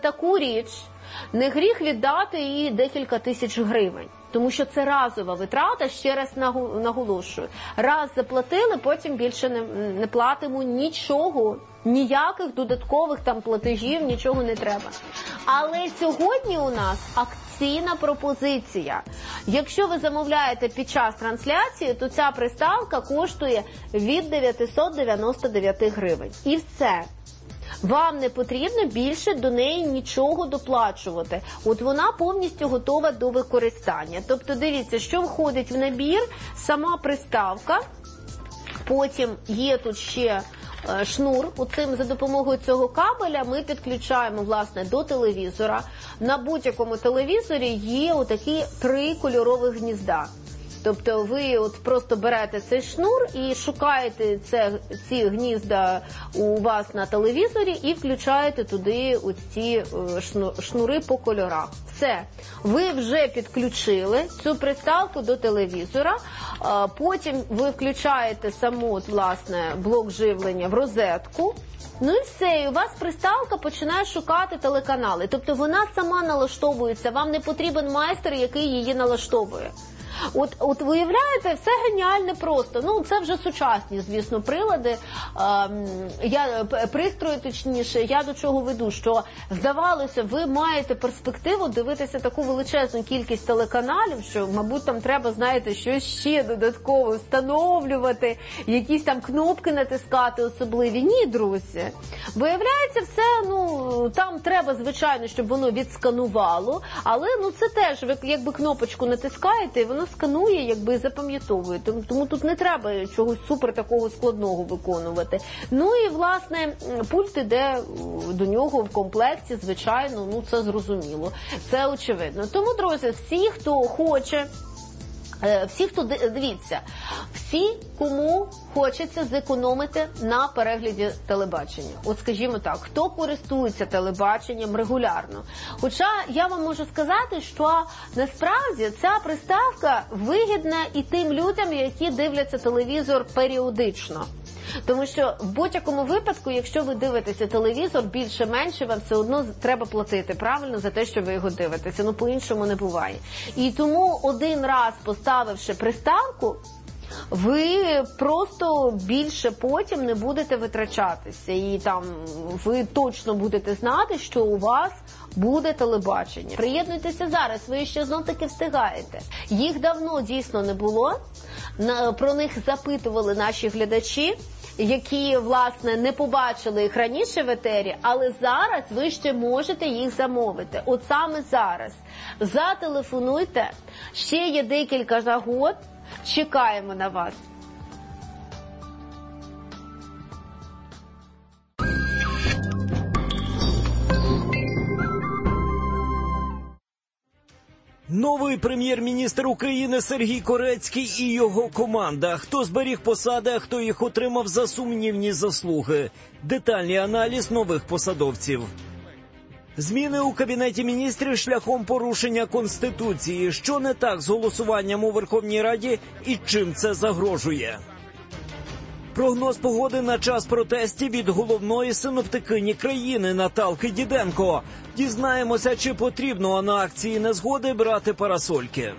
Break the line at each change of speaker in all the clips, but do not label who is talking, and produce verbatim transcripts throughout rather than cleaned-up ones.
таку річ не гріх віддати їй декілька тисяч гривень. Тому що це разова витрата, ще раз наголошую. Раз заплатили, потім більше не, не платимо нічого, ніяких додаткових там платежів, нічого не треба. Але сьогодні у нас акційна пропозиція. Якщо ви замовляєте під час трансляції, то ця приставка коштує від дев'ятсот дев'яносто дев'ять гривень. І все. Вам не потрібно більше до неї нічого доплачувати. От вона повністю готова до використання. Тобто, дивіться, що входить в набір, сама приставка, потім є тут ще шнур. Оцим, за допомогою цього кабеля ми підключаємо, власне, до телевізора. На будь-якому телевізорі є отакі три кольорових гнізда. Тобто ви от просто берете цей шнур і шукаєте це, ці гнізда у вас на телевізорі і включаєте туди ці шнури по кольорах. Все. Ви вже підключили цю приставку до телевізора, потім ви включаєте саму, от, власне, блок живлення в розетку. Ну і все, і у вас приставка починає шукати телеканали. Тобто вона сама налаштовується, вам не потрібен майстер, який її налаштовує. От, от виявляєте, все геніальне просто. Ну, це вже сучасні, звісно, прилади. Е, я, пристрої, точніше, я до чого веду, що, здавалося, ви маєте перспективу дивитися таку величезну кількість телеканалів, що, мабуть, там треба, знаєте, щось ще додатково встановлювати, якісь там кнопки натискати особливі. Ні, друзі. Виявляється, все, ну, там треба, звичайно, щоб воно відсканувало, але, ну, це теж, ви якби кнопочку натискаєте, і воно сканує, якби запам'ятовує. Тому, тому тут не треба чогось супер такого складного виконувати. Ну і, власне, пульт іде до нього в комплекті, звичайно, ну це зрозуміло. Це очевидно. Тому, друзі, всі, хто хоче, всі, хто, дивіться, всі, кому хочеться зекономити на перегляді телебачення. От скажімо так, хто користується телебаченням регулярно. Хоча я вам можу сказати, що насправді ця приставка вигідна і тим людям, які дивляться телевізор періодично. Тому що в будь-якому випадку, якщо ви дивитеся телевізор, більше-менше вам все одно треба платити, правильно, за те, що ви його дивитеся. Ну, по-іншому не буває. І тому один раз поставивши приставку, ви просто більше потім не будете витрачатися. І там ви точно будете знати, що у вас буде телебачення. Приєднуйтеся зараз, ви ще знов-таки встигаєте. Їх давно дійсно не було. Про них запитували наші глядачі, які, власне, не побачили їх раніше в етері, але зараз ви ще можете їх замовити. От саме зараз. Зателефонуйте, ще є декілька нагод, чекаємо на вас.
Новий прем'єр-міністр України Сергій Корецький і його команда. Хто зберіг посади, а хто їх отримав за сумнівні заслуги. Детальний аналіз нових посадовців. Зміни у Кабінеті міністрів шляхом порушення Конституції. Що не так з голосуванням у Верховній Раді і чим це загрожує? Прогноз погоди на час протестів від головної синоптикині країни Наталки Діденко. Дізнаємося, чи потрібно на акції незгоди брати парасольки.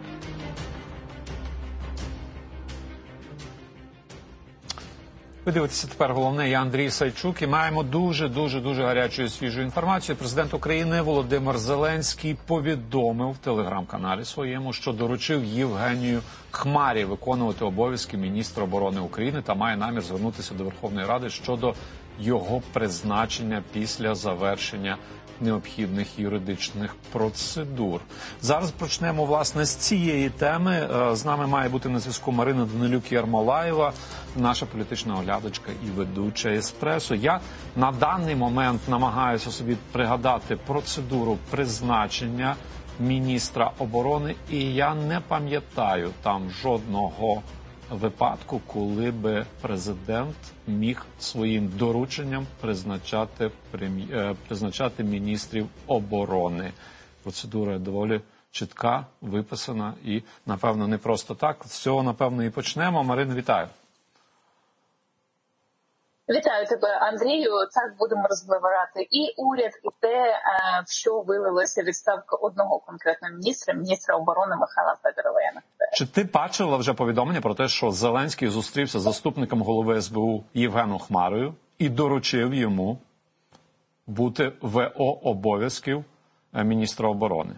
Ви дивитеся тепер головне, я Андрій Сайчук, і маємо дуже-дуже-дуже гарячу і свіжу інформацію. Президент України Володимир Зеленський повідомив в телеграм-каналі своєму, що доручив Євгенію Хмарі виконувати обов'язки міністра оборони України та має намір звернутися до Верховної Ради щодо його призначення після завершення необхідних юридичних процедур. Зараз почнемо, власне, з цієї теми. З нами має бути на зв'язку Марина Данилюк-Ярмолаєва, наша політична оглядачка і ведуча «Еспресо». Я на даний момент намагаюся собі пригадати процедуру призначення міністра оборони, і я не пам'ятаю там жодного випадку, коли би президент міг своїм дорученням призначати, призначати міністрів оборони. Процедура доволі чітка, виписана і, напевно, не просто так. З цього, напевно, і почнемо. Марина, вітаю.
Вітаю тебе, Андрію. Так, будемо розбирати і уряд, і те, в що вилилася відставка одного конкретного міністра, міністра оборони Михайла Федорова.
Чи ти бачила вже повідомлення про те, що Зеленський зустрівся з заступником голови ес бе у Євгеном Хмарою і доручив йому бути ве о обов'язків міністра оборони?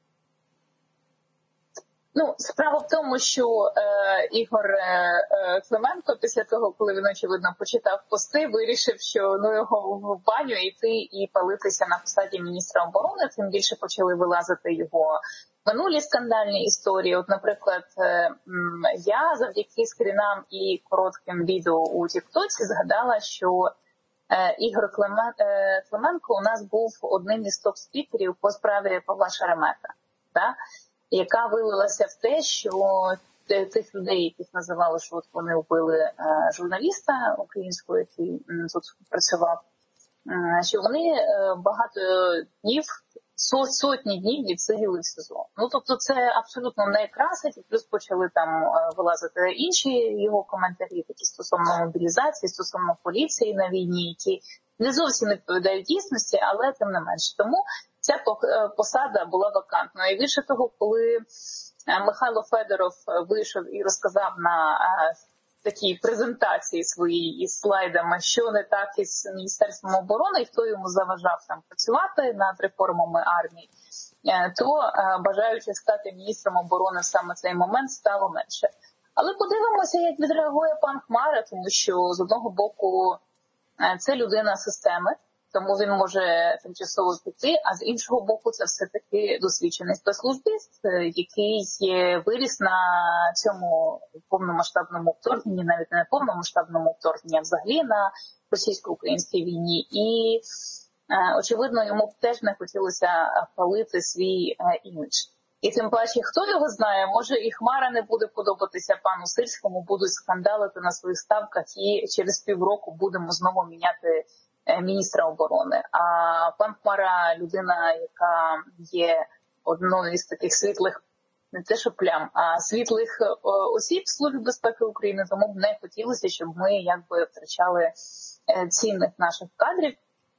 Ну, справа в тому, що е, Ігор е, Клименко після того, коли він, очевидно, почитав пости, вирішив, що ну його в баню йти і палитися на посаді міністра оборони. Тим більше почали вилазити його минулі скандальні історії. От, наприклад, е, я завдяки скрінам і коротким відео у Тіктоці згадала, що е, Ігор Климен, е, Клименко у нас був одним із топ-спікерів по справі Павла Шеремета, да? Яка вилилася в те, що тих людей, яких називали, що от вони вбили е, журналіста українського, який м, тут працював, е, що вони е, багато днів, сот, сотні днів відсиділи в СІЗО. Ну, тобто це абсолютно не красить, і плюс почали там е, вилазити інші його коментарі, такі стосовно мобілізації, стосовно поліції на війні, які не зовсім не відповідають дійсності, але тим не менше. Тому ця посада була вакантною. І більше того, коли Михайло Федоров вийшов і розказав на такій презентації своїй із слайдами, що не так із Міністерством оборони і хто йому заважав там працювати над реформами армії, то бажаючих стати міністром оборони в саме цей момент стало менше. Але подивимося, як відреагує пан Хмара, тому що з одного боку це людина системи, тому він може тимчасово піти, а з іншого боку це все-таки досвідчений спецслужбіст, який виріс на цьому повномасштабному вторгненні, навіть не на повномасштабному вторгненні, а взагалі на російсько-українській війні. І, очевидно, йому б теж не хотілося палити свій імідж. І тим паче, хто його знає, може і Хмара не буде подобатися пану Сирському, будуть скандалити на своїх ставках і через півроку будемо знову міняти міністра оборони. А пан Хмара – людина, яка є одною із таких світлих, не те що плям, а світлих осіб Служби безпеки України, тому б не хотілося, щоб ми якби втрачали цінних наших кадрів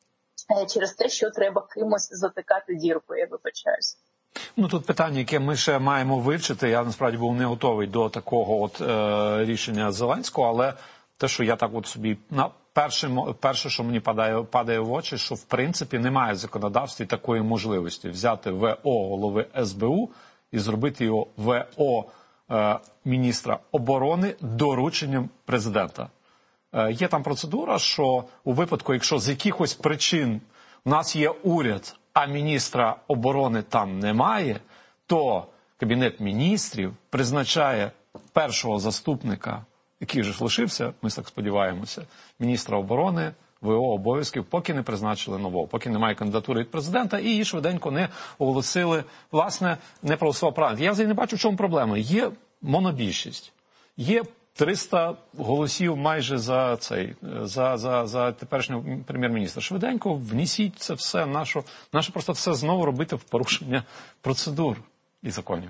через те, що треба кимось затикати дірку, я вибачаюся.
Ну, тут питання, яке ми ще маємо вивчити. Я, насправді, був не готовий до такого от е, рішення Зеленського, але те, що я так от собі на перше, перше, що мені падає, падає в очі, що в принципі немає в законодавстві такої можливості взяти ве о голови ес бе у і зробити його ве о е, міністра оборони дорученням президента. Е, є там процедура, що у випадку, якщо з якихось причин у нас є уряд, а міністра оборони там немає, то Кабінет міністрів призначає першого заступника, який же ж лишився, ми так сподіваємося, міністра оборони, ве о обов'язків, поки не призначили нового, поки немає кандидатури від президента, і її швиденько не оголосили, власне, не проголосував парламент. Я взагалі не бачу, в чому проблема. Є монобільшість, є триста голосів майже за цей, за, за, за теперішнього прем'єр-міністра. Швиденько внесіть це все, наше, наше просто все знову робити в порушення процедур і законів.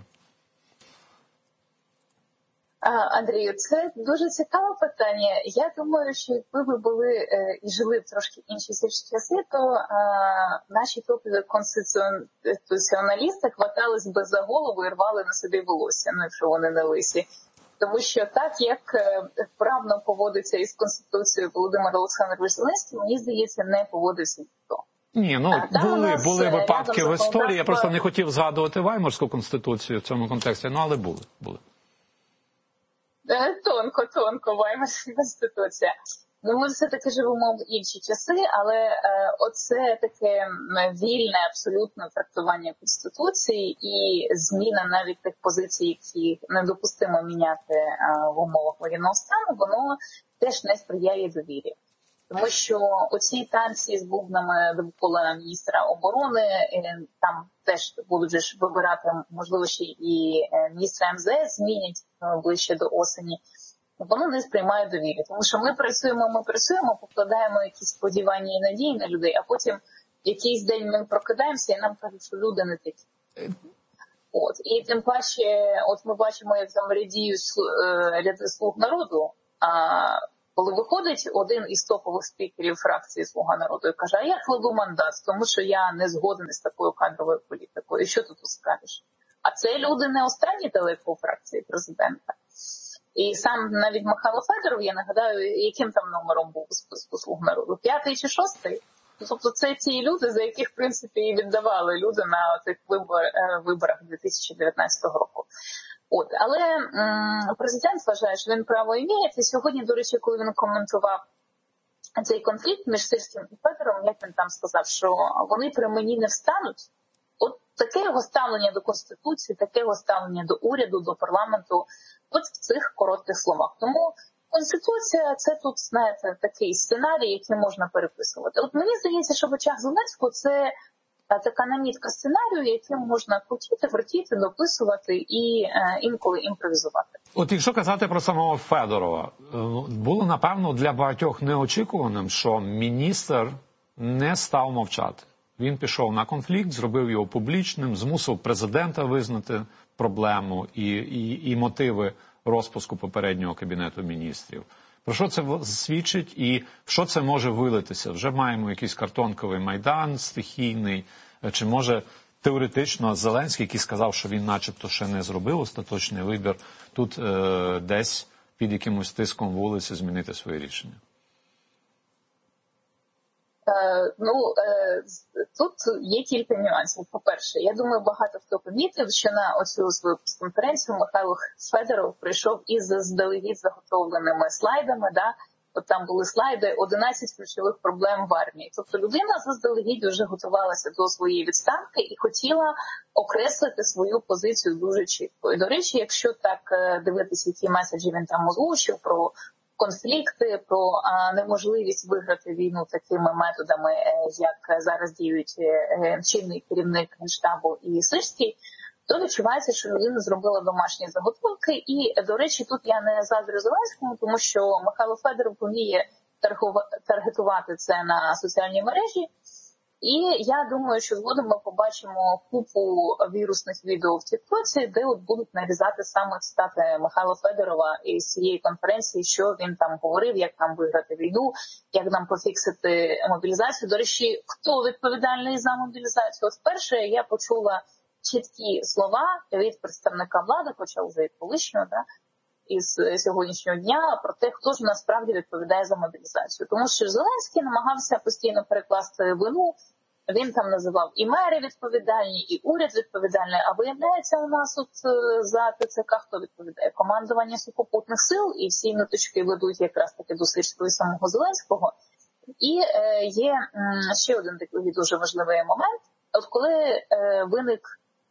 Андрію, це дуже цікаве питання. Я думаю, що якби ви були е, і жили в трошки інші часи, то е, наші топові конституціоналісти хватались би за голову і рвали на собі волосся, ну якщо вони не лисі. Тому що так, як вправно поводиться із Конституцією Володимир Олександрович Зеленський, мені здається, не поводився ніхто.
Ні, ну були, були випадки в історії, я просто не хотів згадувати Ваймарську Конституцію в цьому контексті, ну але були, були.
Тонко, тонко, Ваймарська Конституція. Ну, ми все-таки живемо в інші часи, але е, оце таке вільне абсолютно трактування Конституції і зміна навіть тих позицій, які недопустимо міняти е, в умовах воєнного стану, воно теж не сприяє довірі. Тому що оці танці з бубнами довкола міністра оборони, е, там теж будуть ж вибирати, можливо, ще і міністра ем зе ес змінять е, ближче до осені. Воно не сприймає довірі, тому що ми працюємо, ми працюємо, покладаємо якісь сподівання і надії на людей, а потім якийсь день ми прокидаємося і нам кажуть, що люди не такі. От. І тим паче, от ми бачимо, як там рядіють ряди слуг народу, а Коли виходить один із топових спікерів фракції «Слуга народу» і каже, а я кладу мандат, тому що я не згоден з такою кадровою політикою. І що ти тут скажеш? А це люди не останні далеко у фракції президента. І сам навіть Михайло Федоров, я нагадаю, яким там номером був у списку «Слуг народу»? П'ятий чи шостий? Тобто це ті люди, за яких, в принципі, і віддавали люди на цих виборах дві тисячі дев'ятнадцятого року. От, але м, президент вважає, що він право імеє. І сьогодні, до речі, коли він коментував цей конфлікт між Сирським і Федоровим, як він там сказав, що вони при мені не встануть. От таке його ставлення до Конституції, таке його ставлення до уряду, до парламенту, от в цих коротких словах. Тому Конституція – це тут, знаєте, такий сценарій, який можна переписувати. От мені здається, що в очах Зеленського це така намітка сценарію, яким можна крутити, вертіти, дописувати і е, інколи імпровізувати.
От якщо казати про самого Федорова, було, напевно, для багатьох неочікуваним, що міністр не став мовчати. Він пішов на конфлікт, зробив його публічним, змусив президента визнати проблему і, і, і мотиви розпуску попереднього Кабінету міністрів. Про що це свідчить і в що це може вилитися? Вже маємо якийсь картонковий майдан стихійний, чи може теоретично Зеленський, який сказав, що він начебто ще не зробив остаточний вибір, тут е, десь під якимось тиском вулиці змінити своє рішення?
Е, ну, е, тут є кілька нюансів. По-перше, я думаю, багато хто помітив, що на оцю свою прес-конференцію Михайло Федоров прийшов із заздалегідь заготовленими слайдами, да? От там були слайди одинадцять ключових проблем в армії. Тобто людина заздалегідь вже готувалася до своєї відставки і хотіла окреслити свою позицію дуже чітко. І, до речі, якщо так дивитися, які меседжі він там озвучив про конфлікти, про а, неможливість виграти війну такими методами, як зараз діють чинний керівник Генштабу і Сирський, то відчувається, що людина зробила домашні заготовки. І, до речі, тут я не заздрю Зеленському, тому що Михайло Федоров вміє таргетувати це на соціальній мережі. І я думаю, що згодом ми побачимо купу вірусних відео в тіктоці, де от будуть нарізати саме цитати Михайла Федорова із цієї конференції, що він там говорив, як нам виграти війну, як нам пофіксити мобілізацію. До речі, хто відповідальний за мобілізацію? От вперше я почула чіткі слова від представника влади, хоча вже і колишнього, да, із сьогоднішнього дня, про те, хто ж насправді відповідає за мобілізацію. Тому що Зеленський намагався постійно перекласти вину, він там називав і мери відповідальні, і уряд відповідальний, а виявляється у нас от за ТЦК хто відповідає? Командування сухопутних сил, і всі ниточки ведуть якраз таки до Сирського і самого Зеленського. І е, є м, ще один такий дуже важливий момент. От коли е, виник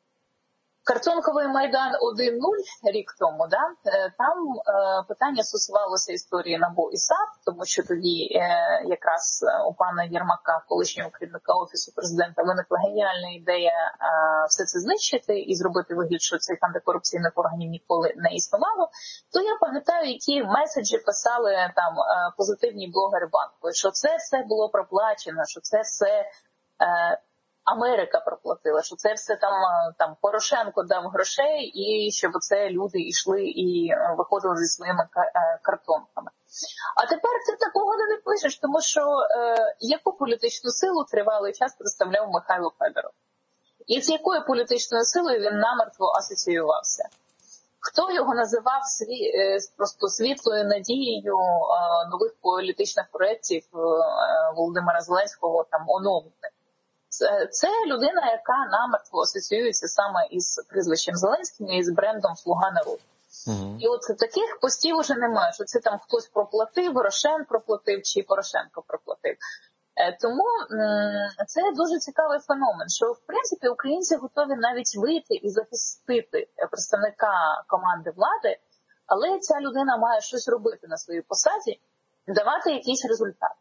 Картонковий майдан один нуль рік тому, да, там е, питання стосувалося історії НАБУ і САП, тому що тоді е, якраз у пана Єрмака, колишнього керівника Офісу президента, виникла геніальна ідея е, все це знищити і зробити вигляд, що цих антикорупційних органів ніколи не існувало. То я пам'ятаю, які меседжі писали там е, позитивні блогери банку, що це все було проплачено, що це все... Е, Америка проплатила, що це все там, там Порошенко дав грошей, і щоб це люди йшли і виходили зі своїми картонками. А тепер ти такого не напишеш, тому що е, яку політичну силу тривалий час представляв Михайло Федоров? І з якою політичною силою він намертво асоціювався? Хто його називав сві, е, просто світлою надією е, нових політичних проєктів е, Володимира Зеленського, там, оновлених? Це людина, яка намертво асоціюється саме із прізвищем Зеленським і з брендом «Слуга народу». Угу. І от таких постів уже немає, що це там хтось проплатив, Рошен проплатив чи Порошенко проплатив. Тому це дуже цікавий феномен, що, в принципі, українці готові навіть вийти і захистити представника команди влади, але ця людина має щось робити на своїй посаді, давати якийсь результат.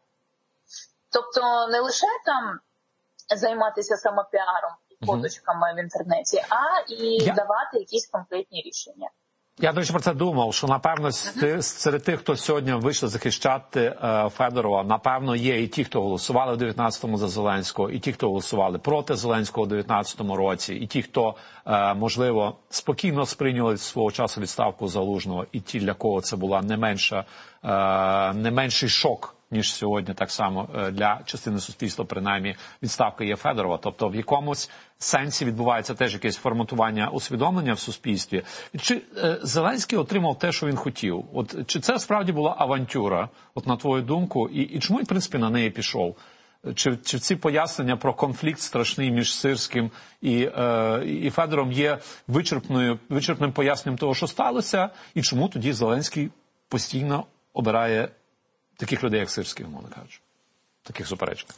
Тобто не лише там займатися самопіаром і фоточками в інтернеті, а і
Я...
давати якісь конкретні рішення.
Я, до речі, про це думав, що, напевно, uh-huh. серед тих, хто сьогодні вийшли захищати е, Федорова, напевно, є і ті, хто голосували в дев'ятнадцятому за Зеленського, і ті, хто голосували проти Зеленського у дев'ятнадцятому році, і ті, хто, е, можливо, спокійно сприйняли свого часу відставку Залужного, і ті, для кого це була не менша, е, не менший шок, ніж сьогодні, так само для частини суспільства, принаймні, відставка є Федорова. Тобто в якомусь сенсі відбувається теж якесь форматування усвідомлення в суспільстві. Чи е, Зеленський отримав те, що він хотів? От чи це справді була авантюра, от на твою думку, і, і чому, в принципі, на неї пішов? Чи, чи ці пояснення про конфлікт страшний між Сирським і, е, і Федором є вичерпною, вичерпним поясненням того, що сталося, і чому тоді Зеленський постійно обирає таких людей, як Сирський, мовно кажучи, таких суперечках?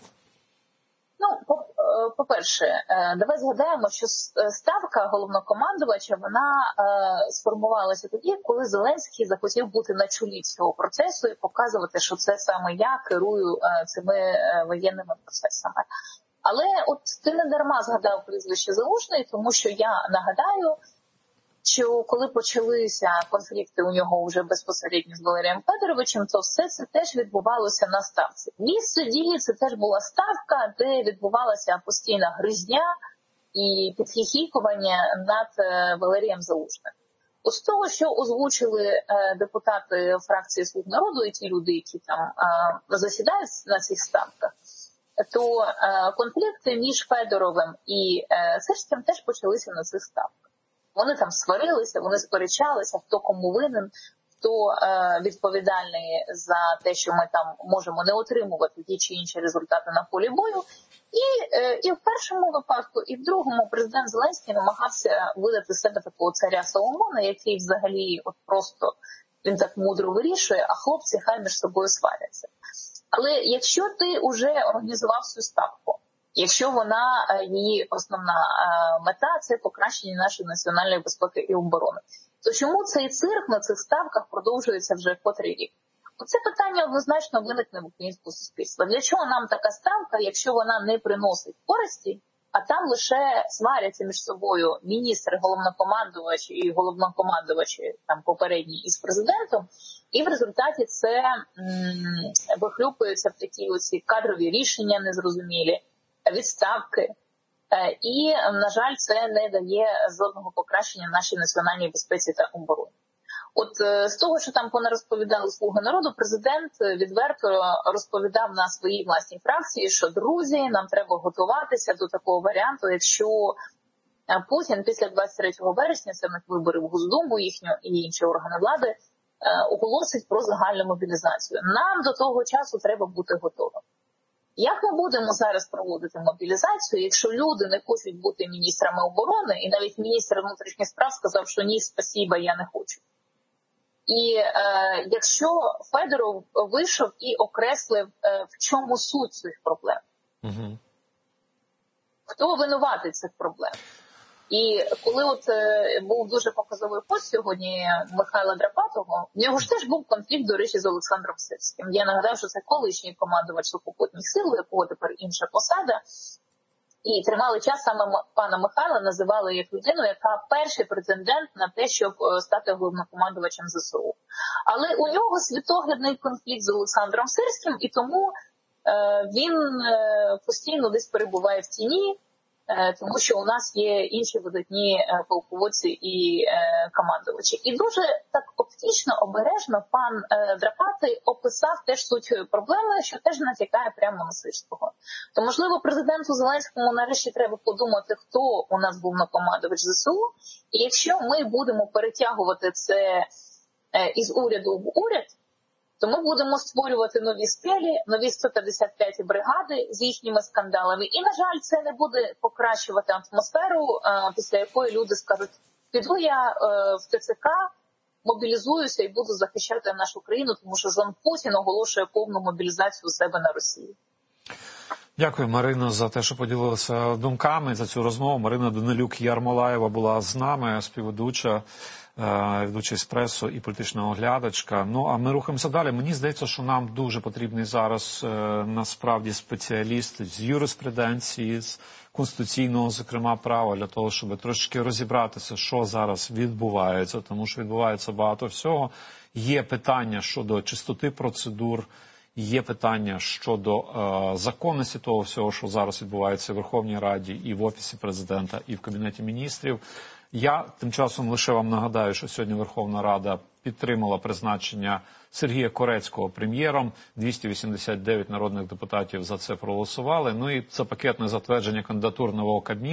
Ну, по-перше, давай згадаємо, що ставка головнокомандувача, вона сформувалася тоді, коли Зеленський захотів бути на чолі цього процесу і показувати, що це саме я керую цими воєнними процесами. Але от ти не дарма згадав прізвище Залужний, тому що я нагадаю, що коли почалися конфлікти у нього вже безпосередньо з Валерієм Федоровичем, то все це теж відбувалося на ставці. Місце дії це теж була ставка, де відбувалася постійна гризня і підхихікування над Валерієм Залужним. З того, що озвучили депутати фракції «Слуг народу» і ті люди, які там засідають на цих ставках, то конфлікти між Федоровим і Сирським теж почалися на цих ставках. Вони там сварилися, вони сперечалися, хто кому винен, хто е, відповідальний за те, що ми там можемо не отримувати ті чи інші результати на полі бою. І, е, і в першому випадку, і в другому президент Зеленський намагався видати себе такого царя Соломона, який взагалі от просто він так мудро вирішує, а хлопці хай між собою сваряться. Але якщо ти вже організував цю ставку, якщо вона, її основна мета – це покращення нашої національної безпеки і оборони, то чому цей цирк на цих ставках продовжується вже котрий рік? Це питання однозначно виникне в українському суспільстві. Для чого нам така ставка, якщо вона не приносить користі, а там лише сваряться між собою міністр, головнокомандувач і головнокомандувач там попередній із президентом, і в результаті це м- вихлюпуються в такі оці кадрові рішення незрозумілі, відставки. І, на жаль, це не дає жодного покращення нашій національній безпеці та обороні. От з того, що там понарозповідали «Слуги народу», президент відверто розповідав на своїй власній фракції, що, друзі, нам треба готуватися до такого варіанту, якщо Путін після двадцять третього вересня, це в них вибори в Госдуму їхню і інші органи влади, оголосить про загальну мобілізацію. Нам до того часу треба бути готовим. Як ми будемо зараз проводити мобілізацію, якщо люди не хочуть бути міністрами оборони, і навіть міністр внутрішніх справ сказав, що ні, спасіба, я не хочу. І е, якщо Федоров вийшов і окреслив, е, в чому суть цих проблем, угу. Хто винуватий цих проблем? І коли от е, був дуже показовий пост сьогодні Михайла Драпатого, в нього ж теж був конфлікт, до речі, з Олександром Сирським. Я нагадав, що це колишній командувач сухопутних сил, у якого тепер інша посада. І тримали час саме пана Михайла, називали як людину, яка перший претендент на те, щоб стати головнокомандувачем ЗСУ. Але у нього світоглядний конфлікт з Олександром Сирським, і тому е, він е, постійно десь перебуває в тіні, тому що у нас є інші видатні полководці і командувачі. І дуже так оптично, обережно пан Драпатий описав теж суть проблеми, що теж натякає прямо на Сирського. То, можливо, президенту Зеленському нарешті треба подумати, хто у нас був головнокомандувач ЗСУ, і якщо ми будемо перетягувати це із уряду в уряд, то ми будемо створювати нові скелі, нові сто п'ятдесят п'яті бригади з їхніми скандалами. І, на жаль, це не буде покращувати атмосферу, після якої люди скажуть, піду я в ТЦК, мобілізуюся і буду захищати нашу країну, тому що Жан Путін оголошує повну мобілізацію у себе на Росії.
Дякую, Марино, за те, що поділилися думками за цю розмову. Марина Данилюк-Ярмолаєва була з нами, співведуча, ведуча «Еспресо» і політична оглядачка. Ну, а ми рухаємося далі. Мені здається, що нам дуже потрібний зараз насправді спеціаліст з юриспруденції, з конституційного, зокрема, права, для того, щоб трошки розібратися, що зараз відбувається, тому що відбувається багато всього. Є питання щодо чистоти процедур, є питання щодо е, законності того всього, що зараз відбувається в Верховній Раді, і в Офісі Президента, і в Кабінеті міністрів. Я тим часом лише вам нагадаю, що сьогодні Верховна Рада підтримала призначення Сергія Корецького прем'єром. двісті вісімдесят дев'ять народних депутатів за це проголосували. Ну і це пакетне затвердження кандидатур нового Кабміну.